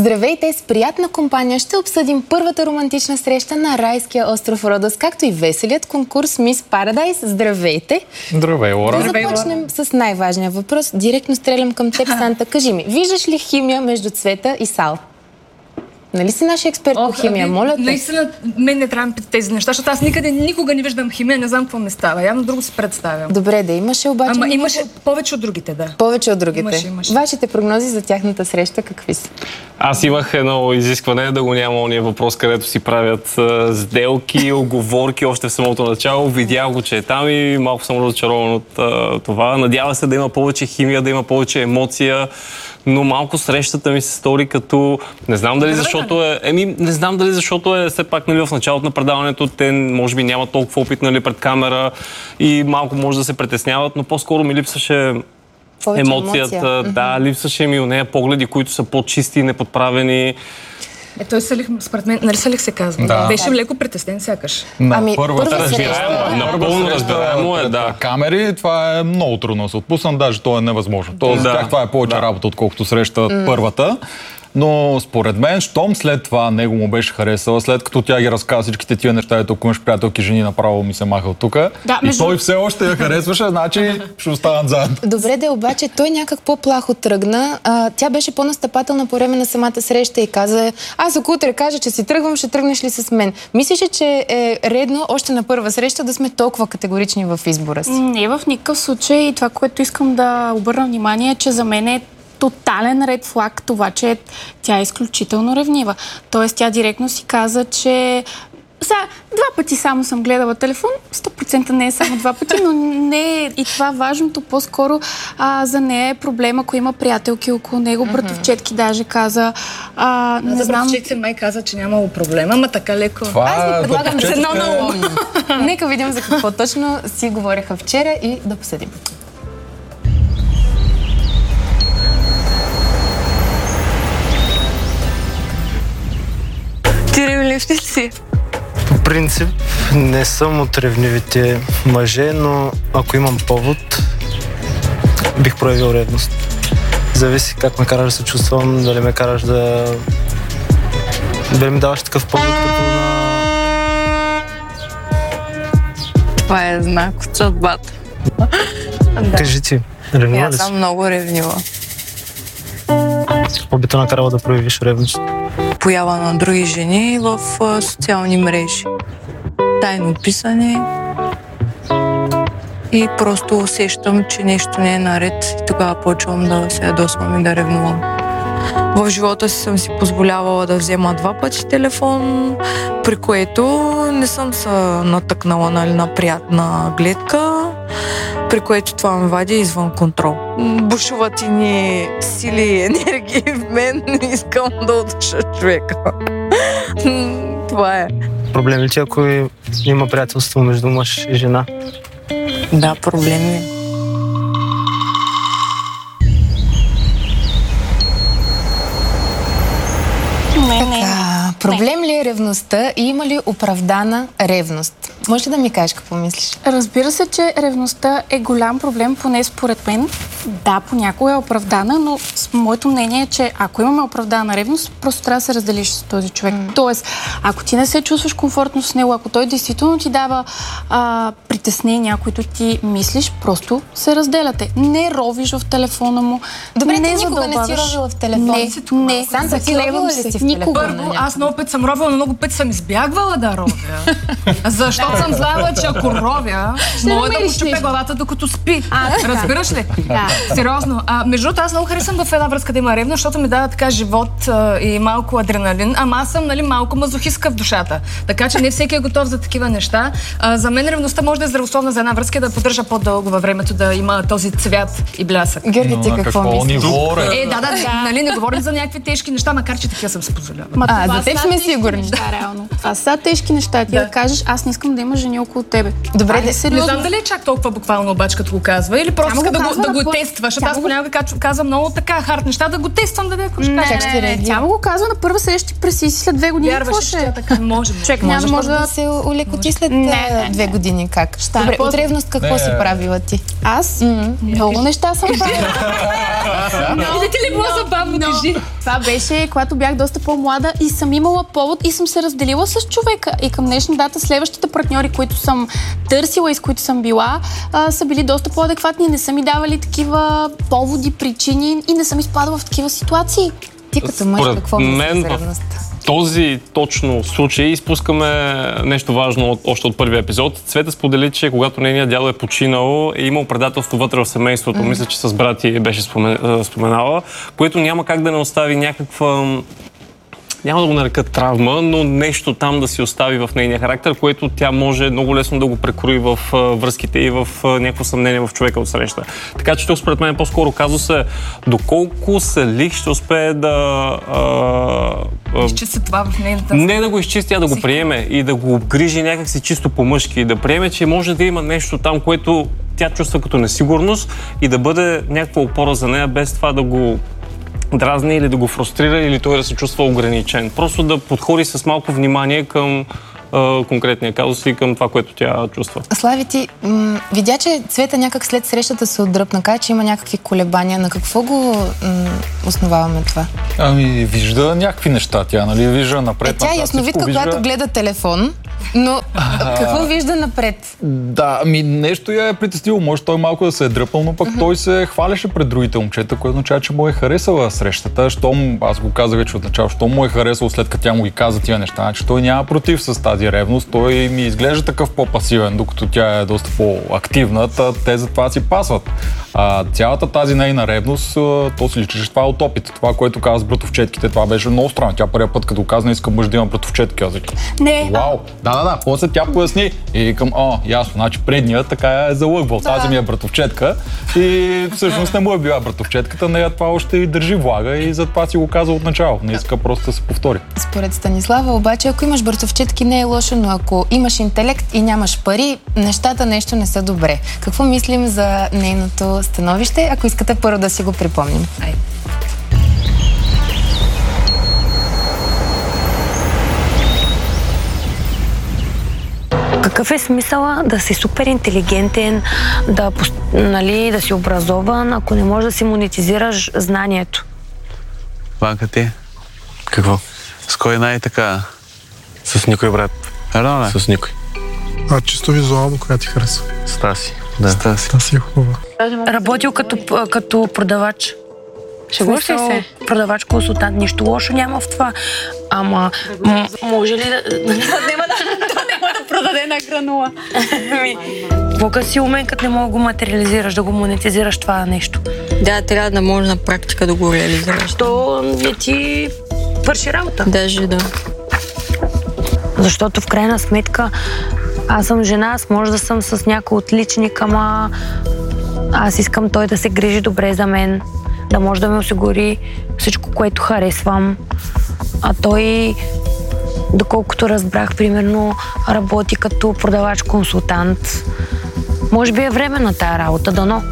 Здравейте! С приятна компания ще обсъдим първата романтична среща на райския остров Родос, както и веселият конкурс Мис Парадайс. Здравейте! Здравей, Лора! Да започнем с най-важния въпрос. Директно стрелям към теб, Санта. Кажи ми, виждаш ли химия между Цвета и Сал? Нали си нашия експерт по химия? Моля те. Наистина, мен не трябва да питате тези неща, защото аз никога не виждам химия, не знам какво ми става. Явно друго си представям. Добре, да имаше обаче... Ама имаше повече от другите, да. Повече от другите. Имаше. Вашите прогнози за тяхната среща какви са? Аз имах едно изискване да го няма ония въпрос, където си правят сделки, оговорки още в самото начало. Видях го, че е там и малко съм разочарован от това. Надява се да има повече химия, да има повече емоция, но малко срещата ми се стори като... Не знам дали защото е все пак, нали, в началото на предаването. Те може би нямат толкова опит, нали, пред камера и малко може да се притесняват, но по-скоро ми липсваше емоцията. Да, липсваше ми у нея погледи, които са по-чисти и неподправени. Той Салих, според мен, нали Салих се казва? Да. Беше леко притеснен сякаш. Първата среща. Напълно разбираемо е, да. Камери, това е много трудно да се отпусна, даже то е невъзможно. Това е повече работа, отколкото среща първата. Но според мен, щом след това него му беше харесала, след като тя ги разказа всичките тия неща, ето ако имаш приятелки жени, направо ми се маха от тук. И той все още я харесваше, значи ще останат заедно. Добре, да, обаче той някак по-плахо тръгна. Тя беше по-настъпателна по време на самата среща и каза: аз ако утре кажа, че си тръгвам, ще тръгнеш ли с мен? Мислиш ли, че е редно още на първа среща да сме толкова категорични в избора си? Не, в никакъв случай. И това, което искам да обърна внимание, е, че за мен е тотален ред флаг това, че тя е изключително ревнива. Тоест, тя директно си каза, че два пъти само съм гледала телефон, 100% не е само два пъти, но не е и това важното. По-скоро за нея е проблем, ако има приятелки около него. Братовчетки даже каза. Не знам. Братовчетки май каза, че нямало проблема, ама така леко. Аз ви предлагам с едно на ум. Нека видим за какво точно си говореха вчера и да посъдим. Ти ревнив ли си? По принцип не съм от ревнивите мъже, но ако имам повод, бих проявил ревност. Зависи как ме караш да се чувствам, дали ме караш дали ми даваш такъв повод като на... Това е знак от съдбата. Кажи ти, ревнива ли си? Аз съм много ревнива. Какво би те накарала да проявиш ревност? Поява на други жени в социални мрежи. Тайно писане. И просто усещам, че нещо не е наред. И тогава почвам да се ядосвам и да ревнувам. В живота си съм си позволявала да взема 2 пъти телефон, при което не съм се натъкнала на приятна гледка, при което това ме вади извън контрол. Бушуват ни сили и енергии в мен, не искам да удуша човека. Това е. Проблем ли ти, ако има приятелство между мъж и жена? Да, проблем е. Проблем ли е ревността и има ли оправдана ревност? Може ли да ми кажеш какво мислиш? Разбира се, че ревността е голям проблем, поне според мен. Да, понякога е оправдана, но моето мнение е, че ако имаме оправдана ревност, просто трябва да се разделиш с този човек. Тоест, ако ти не се чувстваш комфортно с него, ако той действително ти дава притеснения, които ти мислиш, просто се разделяте. Не ровиш в телефона му. Добре, не ти никога не си ровила в телефона. Не. Санта, ти ровила ли си в телефона? Първо, аз много път съм ровила, но много път съм избягвала да ровя. Защото съм знаела, че ако ровя, мога да му щупя главата докато спи. Разбираш ли? Да. Сериозно. Между другото, аз много харесвам в една връзка да има ревност, защото ми дава така живот и малко адреналин. Ама аз съм, нали, малко мазохистка в душата. Така че не всеки е готов за такива неща. За мен ревността може да е здравословна за една връзка и да поддържа по-дълго във времето, да има този цвят и блясък. Георги, ти какво мислиш? Нали, не говорим за някакви тежки неща, макар че такива съм се позволява. За теб сме сигурни. Да, реално. Това са тежки неща. Ти да кажеш, аз не искам да има жени около тебе. Добре, не знам дали е чак толкова буквално обаче, като го казва, или просто да го тества, защото аз понякога казвам много така хард неща, да го тествам, да какво ще кажа. Тя му го казва на първа среща, преси след 2 години. Вярваш, че така може. Човек може да се улекоти след 2 години. Как? Добре, от ревност какво си правила ти? Аз много неща съм правила. Видите ли, било забавно, Кажи. Това беше, когато бях доста по-млада и съм имала повод и съм се разделила с човека. И към днешна дата следващите партньори, които съм търсила и с които съм била, са били доста по-адекватни. Не са ми давали такива поводи, причини и не съм изпадала в такива ситуации. Ти като мъж, какво мислиш за ревността? Този точно случай изпускаме нещо важно още от първия епизод. Цвета сподели, че когато нейният дядо е починал, е имал предателство вътре в семейството. Мисля, че с брати беше споменала, което няма как да не остави някаква... Няма да го нарека травма, но нещо там да си остави в нейния характер, което тя може много лесно да го прекрои в връзките и в някакво съмнение в човека от среща. Така че тук според мен по-скоро казус е доколко Салих ще успее да... изчисти това в нейната... Не да го изчисти, а да го приеме и да го обгрижи някакси чисто по-мъжки и да приеме, че може да има нещо там, което тя чувства като несигурност и да бъде някаква опора за нея, без това да го дразни или да го фрустрира, или той да се чувства ограничен. Просто да подходи с малко внимание към конкретния казус и към това, което тя чувства. Слави, ти видя, че Цвета някак след срещата се отдръпна, каза, че има някакви колебания. На какво го основаваме това? Ами, вижда някакви неща тя, нали? Вижда напред. Тя е ясновидка, когато гледа телефон, но какво вижда напред? Да, ами нещо я е притеснило. Може той малко да се е дръпнал, но пък той се хваляше пред другите момчета, което означава, че му е харесала срещата. Щом, аз го казах вече от начало, щом му е харесало след като тя му ги каза тия неща, че той няма против с тази ревност. Той ми изглежда такъв по-пасивен, докато тя е доста по-активна. Те затова си пасват. Цялата тази нейна ревност, то си личи, че това е от опит. Това, което каза с братовчетките, това беше много странно. Тя първия път, като каза, не искам мъж да имам братовчетки. Аз викам, вау! Да. После тя поясни и към, ясно, значи предния така е залъгвал. Тази ми е братовчетка и всъщност не му е била братовчетката, нея това още и държи влага и затова си го каза от начало. Не иска просто да се повтори. Според Станислава, обаче, ако имаш братовчетки, не е лошо, но ако имаш интелект и нямаш пари, нещата нещо не са добре. Какво мислим за нейното становище? Ако искате първо да си го припомним. Какъв е смисъла да си супер интелигентен, да си образован, ако не можеш да си монетизираш знанието? Банка ти? Какво? С кой най-така? С никой, брат. Не? С никой. Чисто визуално, коя ти харесва? Стаси. Да. Стаси е хубава. Работил като продавач. Шегуваш ли се? Продавач-консултант. Нищо лошо няма в това. Ама, може ли да... няма да продаде на гранула. Бога си умен, като не мога да го материализираш, да го монетизираш това нещо. Да, трябва да може на практика да го реализираш. То не ти върши работа. Даже да. Защото в крайна сметка аз съм жена, аз може да съм с някой отличник, ама аз искам той да се грижи добре за мен, да може да ме осигури всичко, което харесвам. А той, доколкото разбрах, примерно, работи като продавач-консултант. Може би е време на тая работа, дано.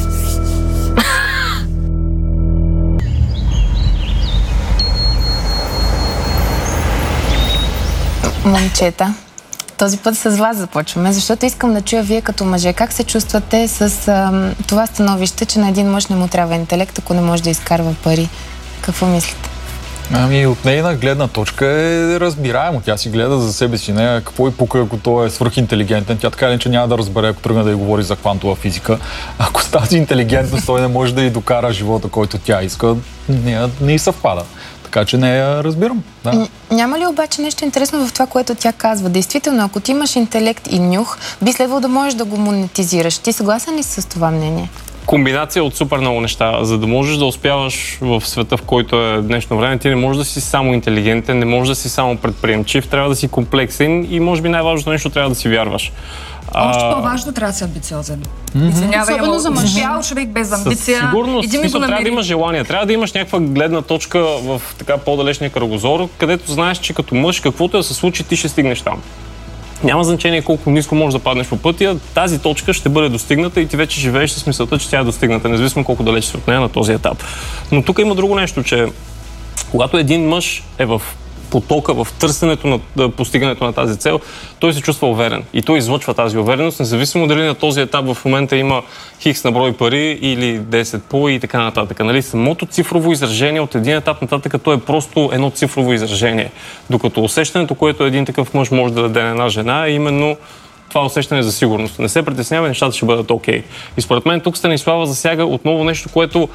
Момчета, този път с вас започваме, защото искам да чуя вие като мъже. Как се чувствате с това становище, че на един мъж не му трябва интелект, ако не може да изкарва пари? Какво мислите? Ами от нейна гледна точка е разбираемо. Тя си гледа за себе си. Не, какво и пука, ако той е свръхинтелигентен. Тя така ли, че няма да разбере, ако тръгне да й говори за квантова физика. Ако с тази интелигентност той не може да й докара живота, който тя иска, не й съвпада. Така че не я разбирам. Да. Няма ли обаче нещо интересно в това, което тя казва? Действително, ако ти имаш интелект и нюх, би следвало да можеш да го монетизираш. Ти съгласен ли си с това мнение? Комбинация от супер много неща. За да можеш да успяваш в света, в който е днешно време, ти не можеш да си само интелигентен, не можеш да си само предприемчив, трябва да си комплексен и може би най-важното нещо трябва да си вярваш. Още по-важно трябва да си амбициозен. Особено за мъж. Успял човек без амбиция. Със сигурност, трябва да имаш желание. Трябва да имаш някаква гледна точка в така по-далечния кръгозор, където знаеш, че като мъж, каквото да се случи, ти ще стигнеш там. Няма значение колко ниско можеш да паднеш по пътя, тази точка ще бъде достигната и ти вече живееш с мисълта, че тя е достигната, независимо колко далеч си от нея на този етап. Но тук има друго нещо, че когато един мъж е в потока, в търсенето на постигането на тази цел, той се чувства уверен. И той излъчва тази увереност, независимо дали на този етап в момента има хикс на брой пари или 10 по и така нататък. Нали? Самото цифрово изражение от един етап нататък, то е просто едно цифрово изражение. Докато усещането, което един такъв мъж може да даде на една жена, е именно това усещане за сигурност. Не се притеснява, нещата ще бъдат окей. И според мен тук Станислава засяга отново нещо, което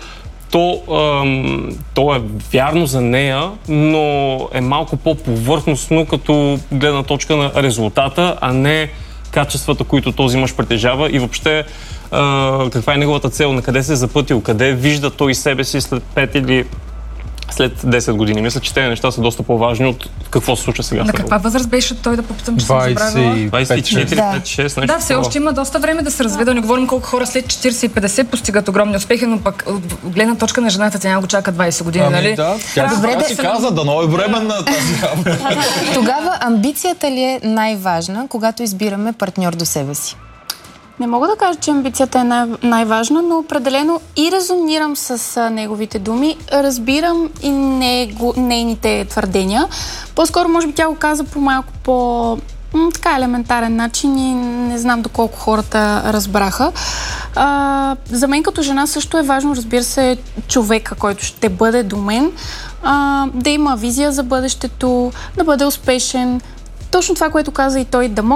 то е вярно за нея, но е малко по-повърхностно като гледна точка на резултата, а не качествата, които този мъж притежава и въобще каква е неговата цел, на къде се е запътил, къде вижда той себе си след 5 или след 10 години. Мисля, че тези неща са доста по-важни от какво се случва сега. На каква възраст беше той, да попитам, че съм забравила? 24, 5-6, нещо. Да, все още има доста време да се развие. Да не говорим колко хора след 40 и 50 постигат огромни успехи, но пък от гледна точка на жената тя няма го чака 20 години, нали? Да, тя си каза, дано е временна тази работа. Тогава амбицията ли е най-важна, когато избираме партньор до себе си? Не мога да кажа, че амбицията е най-важна, но определено и резонирам с неговите думи, разбирам и нейните твърдения. По-скоро, може би, тя го каза по малко така елементарен начин и не знам доколко хората разбраха. За мен като жена също е важно, разбира се, човека, който ще бъде до мен, да има визия за бъдещето, да бъде успешен. Точно това, което каза и той, да